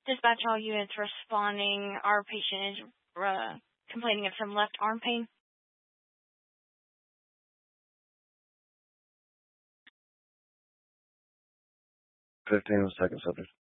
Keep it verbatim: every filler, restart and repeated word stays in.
Dispatch all units responding. Our patient is uh, complaining of some left arm pain. fifteen seconds, subject.